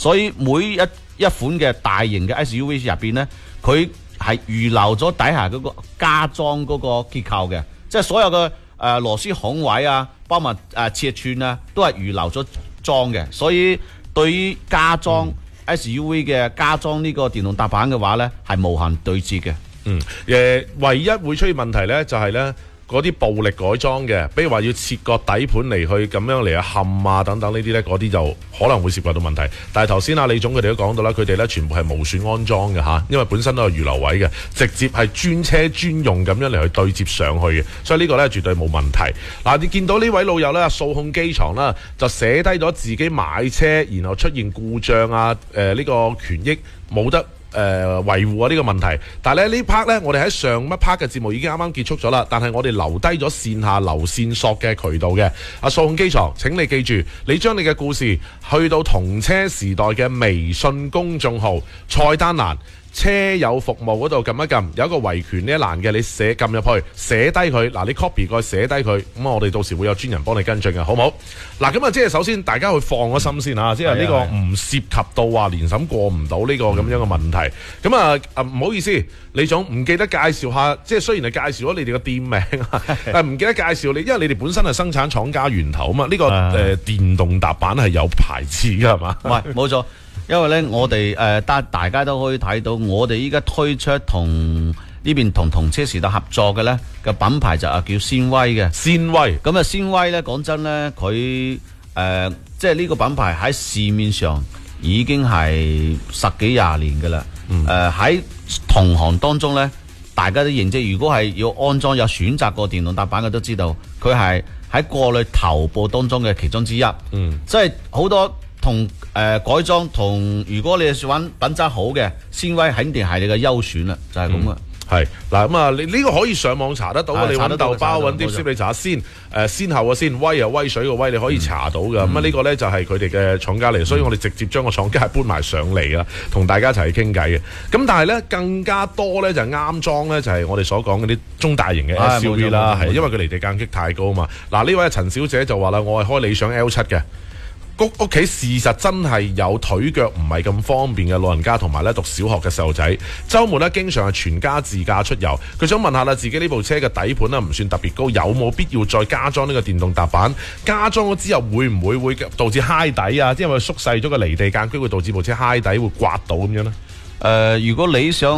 所以每一款嘅大型嘅 SUV 入邊咧，佢係預留咗底下嗰個加裝嗰個結構嘅，即係所有嘅螺絲孔位啊，包括尺寸啊，都係預留咗裝嘅。所以對於加裝 SUV 嘅加裝呢個電動踏板嘅話咧，係無限對接嘅。 唯一會出現問題咧，就係咧。嗰啲暴力改裝嘅，比如話要切割底盤嚟去咁樣嚟冚啊等等呢啲呢，嗰啲就可能會涉及到問題。但係頭先李總佢哋都講到啦，佢哋呢全部係無損安裝嘅嚇，因為本身都有預留位嘅，直接係專車專用咁樣嚟去對接上去嘅，所以呢個呢絕對冇問題。嗱，你見到呢位老友呢，掃控機床啦，就寫低咗自己買車然後出現故障啊，呢個權益冇得維護呢個問題，但係咧呢 part 呢，我哋喺上一 part 嘅節目已經啱啱結束咗啦。但係我哋留低咗線下留線索嘅渠道嘅。掃控機床，請你記住，你將你嘅故事去到同車時代嘅微信公眾號菜單欄車友服務嗰度撳一撳，有一個維權呢一欄嘅，你撳入去寫低佢。嗱，你 copy 過寫低佢，咁我哋到時會有專人幫你跟進嘅，好唔好？嗱，咁啊，即係首先大家去放咗心先啊，即係呢個唔涉及到話年審過唔到呢個咁樣嘅問題。咁啊唔好意思，李總唔記得介紹下，即係雖然係介紹咗你哋嘅店名啊，但係唔記得介紹你，因為你哋本身係生產廠家源頭啊嘛。呢個電動踏板係有牌子㗎係嘛？ 喂，冇錯。因為咧，我哋大家都可以睇到，我哋依家推出同呢邊同車時代合作嘅咧嘅品牌就叫先威嘅。 先威咁啊，先威咧講真咧，佢即係呢個品牌喺市面上已經係十幾廿年㗎啦。喺同行當中咧，大家都認知，如果係要安裝有選擇過電動踏板嘅都知道，佢係喺過濾頭部當中嘅其中之一。即係好多。同改裝同，如果你係揾品質好嘅，先威肯定係你嘅優選啦，就係咁啊。 係嗱，咁啊，你呢個可以上網查得到，你揾豆包揾啲你查先，先後嘅先，威啊威水個威，你可以查到㗎。咁啊呢個咧就係佢哋嘅廠家嚟，所以我哋直接將個廠家搬埋上嚟啦，同大家一齊去傾偈嘅。咁但係咧更加多咧就係啱裝咧，就係我哋所講嗰啲中大型嘅 SUV 啦，係因為佢離地間隙太高啊嘛。嗱，呢位陳小姐就話啦，我係開理想 L7 嘅。屋企事實真係有腿腳唔係咁方便嘅老人家，同埋咧讀小學嘅細路仔，週末咧經常係全家自駕出遊。佢想問下啦，自己呢部車嘅底盤咧唔算特別高，有冇必要再加裝呢個電動踏板？加裝咗之後會唔會導致揩底啊？因為縮細咗個離地間隙，會導致部車揩底會刮到咁樣呢？ 如果你想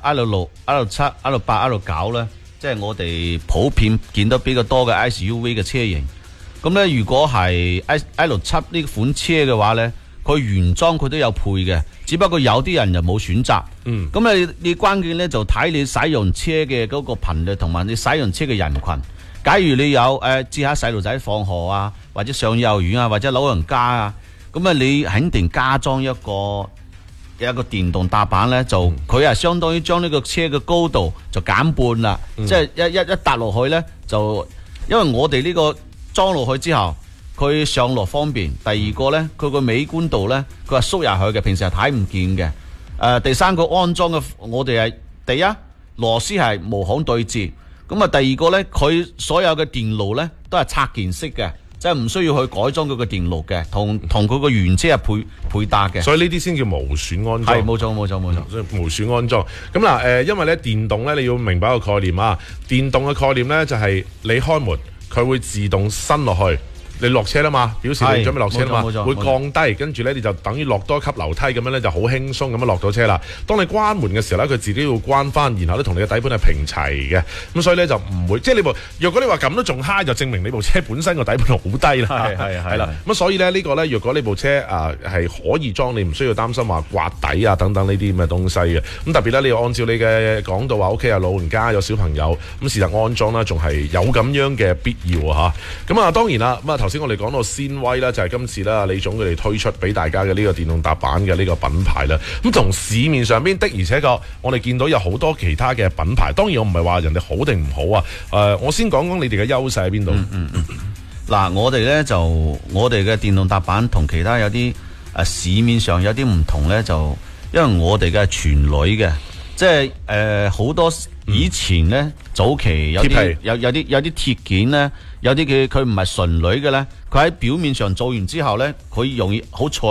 L6、L7、L8、L9咧，即係我哋普遍見得比較多嘅 SUV 嘅車型。咁咧，如果係 L7 呢款車嘅話咧，佢原裝佢都有配嘅，只不過有啲人就冇選擇。咁你關鍵咧就睇你使用車嘅嗰個頻率同埋你使用車嘅人群。假如你有接下細路仔放學啊，或者上幼兒園啊，或者老人家啊，咁你肯定加裝一個電動踏板咧，就佢係相當於將呢個車嘅高度就減半啦。即係一搭落去咧，就因為我哋呢個裝落去之後，佢上落方便。第二個呢，佢個美觀度呢，佢係縮入去嘅，平時係睇唔見嘅。第三個安裝嘅，我哋係第一螺絲係無孔對接。咁啊，第二個呢，佢所有嘅電路呢都係插件式嘅，即係唔需要去改裝佢個電路嘅，同佢個原車係配搭嘅。 所以呢啲先叫無損安裝。 係冇錯。 無損安裝。咁嗱，因為呢電動呢，你要明白一個概念啊。電動嘅概念呢，就係你開門。佢會自動伸落去，你落車啦嘛，表示你準備落車啦嘛，會降低，跟住咧你就等於落多一級樓梯咁樣咧，就好輕鬆咁樣落到車啦。當你關門嘅時候咧，佢自己要關翻，然後咧同你嘅底盤係平齊嘅，咁所以咧就唔會，即係你部若果你話咁都仲嗨，就證明你部車本身個底盤好低啦，係啦。咁所以咧呢個咧，若果呢部車係可以裝，你唔需要擔心話刮底啊等等呢啲咁嘅東西嘅。咁特別咧，你要按照你嘅講到話，屋企有老人家有小朋友，咁事實安裝啦，仲係有咁樣嘅必要嚇。咁啊當然啦，咁啊頭先我哋講到先威啦，就係今次啦李總佢哋推出俾大家嘅呢個電動踏板嘅呢個品牌啦。咁同市面上邊的而且確，我哋見到有好多其他嘅品牌。當然我唔係話人哋好定唔好啊。我先講講你哋嘅優勢喺邊度。 嗱，我哋咧就我哋嘅電動踏板同其他有啲市面上有啲唔同咧，就因為我哋嘅係全鋁嘅，即係好多以前咧早期有啲有啲鐵件咧，有啲佢唔係純鋁嘅咧，佢喺表面上做完之後咧，佢容易好脆，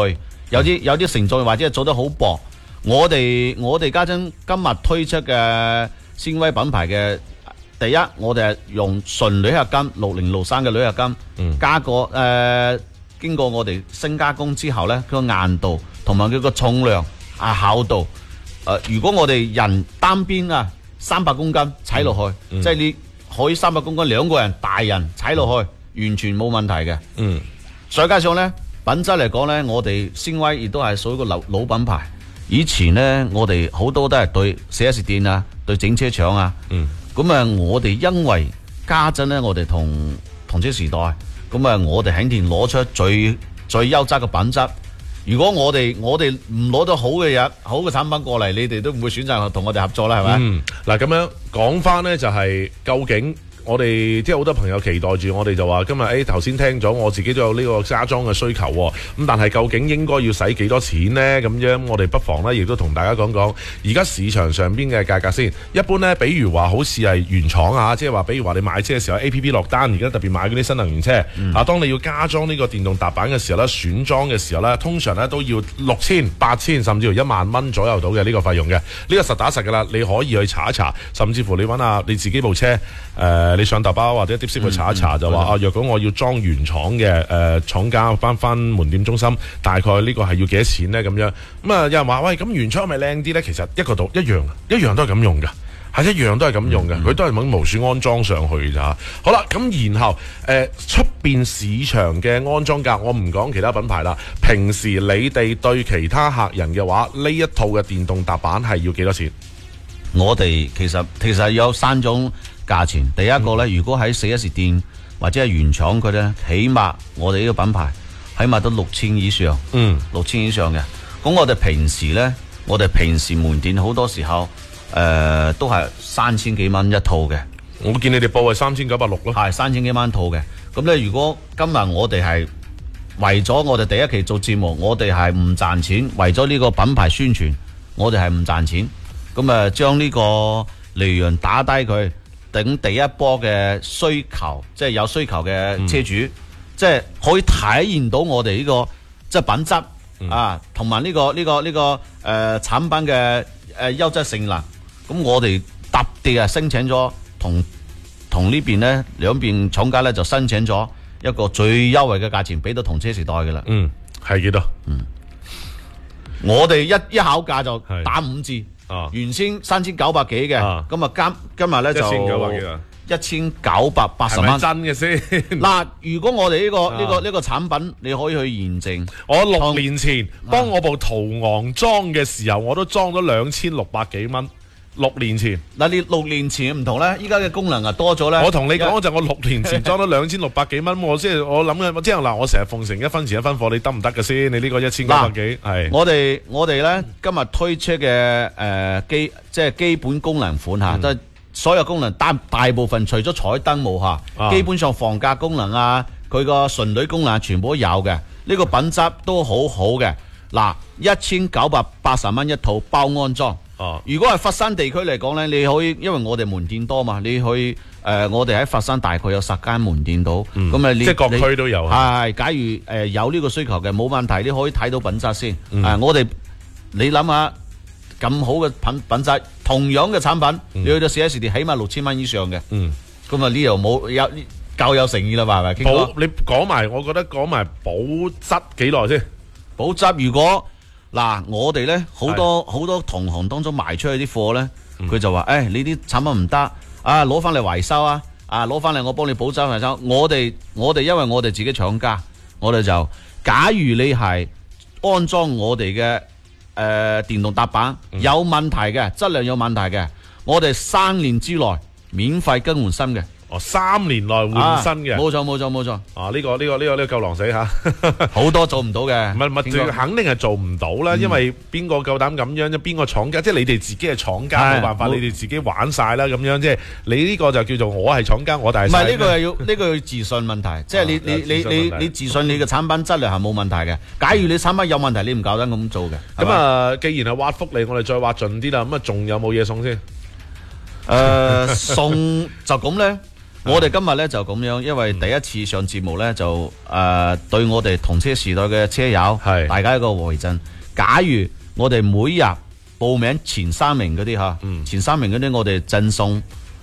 有啲承重或者係做得好薄。我哋家陣今日推出嘅先威品牌嘅第一，我哋係用純鋁合金6063嘅鋁合金，加個經過我哋升加工之後咧，佢個硬度同埋佢個重量厚度，如果我哋人單邊啊300公斤踩落去，即係你可以300公斤兩個人大人踩落去，完全冇問題嘅。再加上咧品質嚟講咧，我哋先威亦都係屬於個老品牌。以前咧，我哋好多都係對 4S 店啊，對整車廠啊。咁我哋因為家陣咧，我哋同車時代，咁我哋肯定攞出最優質嘅品質。如果我哋唔攞到好嘅產品過嚟，你哋都唔會選擇同我哋合作啦，係咪？ 嗱，咁樣講翻咧，就係究竟我哋即係好多朋友期待住，我哋就話今日頭先聽咗，我自己都有呢個加裝嘅需求喎。咁但係究竟應該要使幾多錢呢？咁樣我哋不妨咧，亦都同大家講講而家市場上邊嘅價格先。一般咧，比如話好似係原廠啊，即係話，比如話你買車嘅時候 APP 落單，而家特別買嗰啲新能源車當你要加裝呢個電動踏板嘅時候咧，選裝嘅時候咧，通常咧都要6000、8000甚至乎1萬蚊左右到嘅呢個費用嘅。呢個實打實㗎啦，你可以去查一查，甚至乎你揾下你自己部車你上豆包或者碟式去查一查，就話若果我要裝原廠嘅廠家翻門店中心，大概呢個係要幾多錢呢？咁樣咁有人話喂，咁原廠係咪靚啲呢？其實一個度一樣都係咁用㗎，係一樣都係咁用嘅，佢都係揾無線安裝上去咋。好啦，咁然後出邊市場嘅安裝價，我唔講其他品牌啦。平時你哋對其他客人嘅話，呢一套嘅電動踏板係要幾多錢？ 我哋其實有3種價錢。第一個咧，如果喺 4S 店或者係原廠佢咧，起碼我哋呢個品牌起碼都6000以上，6000以上嘅。咁我哋平時門店好多時候都係3000幾蚊一套嘅。 我見你哋報係3960咯， 係3000幾蚊一套嘅。咁咧，如果今日我哋係為咗我哋第一期做節目，我哋係唔賺錢，為咗呢個品牌宣傳，我哋係唔賺錢。咁將呢個利潤打低佢，等第一波嘅需求，即係有需求嘅車主，即係可以體驗到我哋呢個即係品質啊，同埋呢個產品嘅優質性能。咁我哋特別申請咗同呢邊咧兩邊廠家咧就申請咗一個最優惠嘅價錢俾到同車時代嘅啦。 係幾多？ 我哋一考價就打5折。原先3900幾嘅，咁今日咧就1980蚊， 真嘅先。 嗱，如果我哋呢個產品，你可以去驗證。 我6年前幫我部途昂裝嘅時候，我都裝咗2600幾蚊。6年前， 嗱你6年前唔同咧，依家嘅功能啊多咗咧。 我同你講就我6年前裝咗2600幾蚊，我諗嘅，即係嗱，我成日奉承1分錢1分貨，你得唔得嘅先？你呢個1900幾係？ 我哋咧今日推出嘅即係基本功能款嚇，即係所有功能大部分除咗彩燈冇嚇，基本上防夾功能啊，佢個純鋁功能全部都有嘅，呢個品質都好好嘅。嗱，1980蚊一套包安裝。如果係佛山地區嚟講咧，你可以因為我哋門店多嘛，你去我哋喺佛山大概有10間門店到，咁即係各區都有。 係，假如有呢個需求嘅冇問題，你可以睇到品質先。你諗下咁好嘅品質，同樣嘅產品，你去到 4S 店起碼6000蚊以上嘅。咁呢度夠有誠意啦嘛，係咪？ 你講埋，我覺得講埋保質幾耐先？ 保質如果嗱，我哋咧好多同行當中賣出去啲貨咧，佢就話：你啲產品唔得啊，攞翻嚟維修啊，攞翻嚟我幫你保質維修。我哋因為我哋自己廠家，我哋就假如你係安裝我哋嘅電動踏板有問題嘅，質量有問題嘅，我哋3年之內免費更換新嘅。 3年內換新嘅，冇錯。 呢個夠狼死吓， 好多做唔到嘅， 唔係肯定係做唔到啦。因為邊個夠膽咁樣？邊個廠家？即係你哋自己係廠家，冇辦法，你哋自己玩晒啦。咁樣即係你呢個就叫做我係廠家，我大細。唔係呢個要自信問題，即係你自信你嘅產品質量係冇問題嘅。假如你產品有問題，你唔夠膽咁做嘅。 咁既然係挖福利，我哋再挖盡啲啦。咁仲有冇嘢送先？ 送就咁咧。 我哋今日咧就咁樣，因為第一次上節目咧就對我哋同車時代嘅車友，大家一個回贈。假如我哋每日報名前3名嗰啲嚇，前3名嗰啲我哋贈送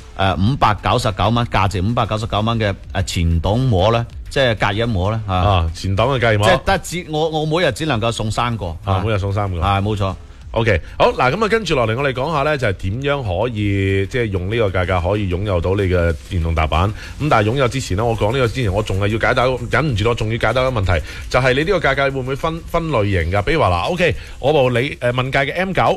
599蚊，價值599蚊嘅前擋膜咧，即係隔音膜咧嚇。 前擋嘅隔音膜。 即係我每日只能夠送3個。 每日送3個。 係冇錯。 OK， 好嗱，咁啊跟住落嚟，我哋講下咧，就係點樣可以即係用呢個價格可以擁有到你嘅電動踏板。咁但係擁有之前呢，我講呢個之前，我仲係要解答，忍唔住我仲要解答一個問題，就係你呢個價格會唔會分類型㗎？比如話嗱，OK， 我部問界嘅 M9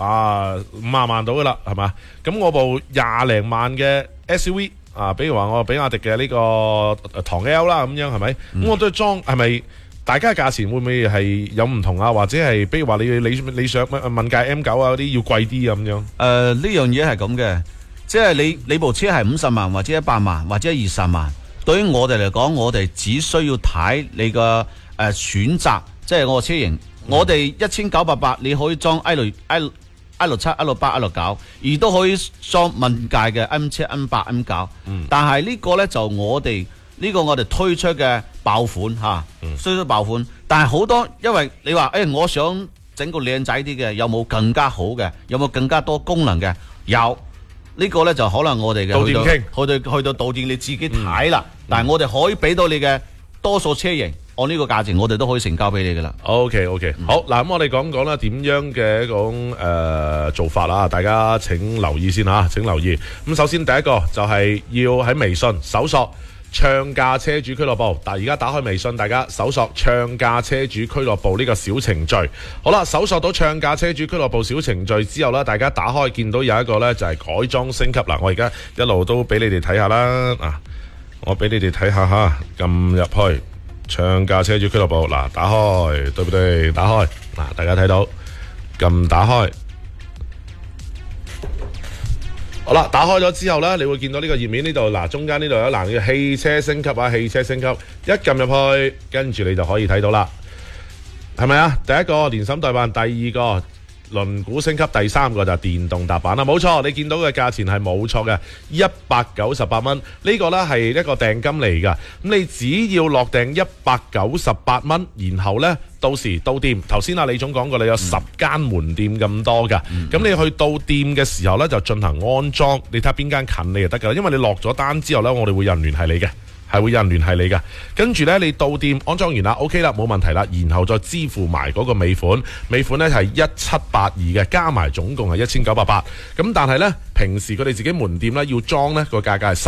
50萬到㗎啦，係嘛？咁我部20零萬嘅 SUV 比如話我比亞迪嘅呢個唐 L 啦，咁樣係咪？咁我都裝係咪？大家嘅價錢會唔會係有唔同啊？或者係，比如話你想問界 M9嗰啲要貴啲咁樣？ 呢樣嘢係咁嘅，即係你部車係50萬或者100萬或者20萬，對於我哋嚟講，我哋只需要睇你個選擇，即係我個車型。我哋1988你可以裝 I6、I67、I68、I69，而都可以裝問界嘅 M7、M8、M9。但係呢個呢，就我哋推出嘅爆款嚇，推出爆款。但係好多，因為你話我想整個靚仔啲嘅，有冇更加好嘅？有冇更加多功能嘅？有呢個呢，就可能我哋嘅去到導電你自己睇啦。但係我哋可以俾到你嘅多數車型，按呢個價錢，我哋都可以成交俾你噶啦。 OK， 好嗱，咁我哋講講啦，點樣嘅一種做法啦，大家請留意先嚇，請留意。咁首先第一個就係要喺微信搜索暢駕車主俱樂部，但而家打開微信，大家搜索暢駕車主俱樂部呢個小程序。好啦，搜索到暢駕車主俱樂部小程序之後呢，大家打開見到有一個呢就係改裝升級嗱，我而家一路都俾你哋睇下啦。我俾你哋睇下嚇，撳入去暢駕車主俱樂部嗱，打開對唔對？打開嗱，大家睇到撳打開。好啦，打開咗之後呢，你會見到呢個頁面呢度嗱，中間呢度有一欄叫汽車升級汽車升級，一撳入去，跟住你就可以睇到啦，係咪啊？第一個年審代辦，第二個輪毂升級，第3個就係電動踏板啦，冇錯，你見到嘅價錢係冇錯嘅，198蚊，呢個呢係一個訂金嚟㗎，咁你只要落訂198蚊，然後呢，到時到店，頭先李總講過，你有10間門店咁多㗎，咁你去到店嘅時候呢，就進行安裝，你睇下邊間近你就得㗎啦，因為你落咗單之後呢，我哋會有人聯繫你嘅。係會有人聯繫你㗎，跟住呢，你到店安裝完啦 ，OK 啦，冇問題啦，然後再支付埋嗰個尾款，尾款呢係1782嘅，加埋總共係1988。咁但係呢，平時佢哋自己門店呢要裝呢個價格係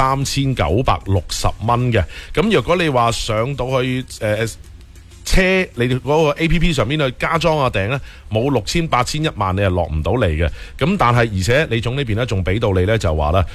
3960蚊嘅。咁若果你話上到去車你哋嗰個 APP 上面去加裝訂呢，冇6000、8000、1萬你係落唔到嚟嘅。咁但係而且李總呢邊呢仲俾到你呢，就話啦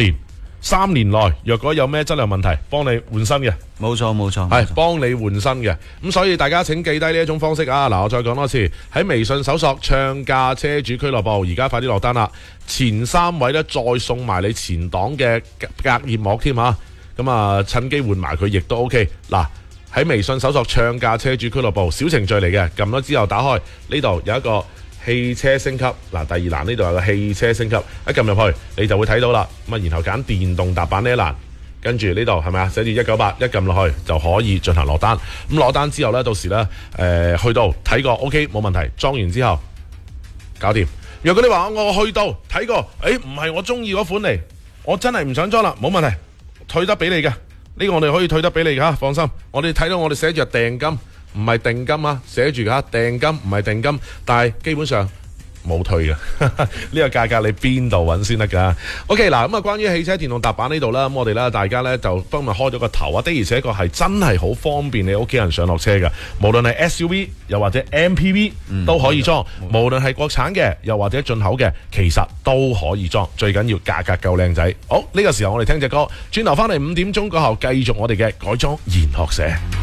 3年內若果有咩質量問題，幫你換新嘅。 冇錯， 係幫你換新嘅。咁所以大家請記低呢一種方式啊！嗱，我再講多次，喺微信搜索暢駕車主俱樂部，而家快啲落單啦！前3位呢，再送埋你前擋嘅隔熱膜添嚇，咁啊趁機換埋佢亦都 OK。嗱，喺微信搜索暢駕車主俱樂部小程序嚟嘅，撳咗之後打開呢度有一個汽車升級嗱，第2欄呢度有個汽車升級，一撳入去你就會睇到啦。咁啊，然後揀電動踏板呢一欄，跟住呢度係咪啊？寫住198，一撳落去就可以進行落單。咁攞單之後呢，到時呢，去到睇過 OK 冇問題，裝完之後搞掂。若果你話我去到睇過，唔係我中意嗰款嚟，我真係唔想裝啦，冇問題，退得俾你嘅。呢個我哋可以退得俾你㗎，放心。我哋睇到我哋寫住訂金。唔係定金啊，寫住㗎訂金，唔係定金，但係基本上冇退嘅。呢個價格你邊度揾先得㗎 ？OK 嗱，咁啊關於汽車電動踏板呢度啦，咁我哋咧大家咧就今日開咗個頭啊，的而且確係真係好方便你屋企人上落車㗎。無論係 SUV 又或者 MPV 都可以裝，無論係國產嘅又或者進口嘅，其實都可以裝。最緊要價格夠靚仔。好，呢個時候我哋聽隻歌，轉頭翻嚟5點鐘過後繼續我哋嘅改裝研學社。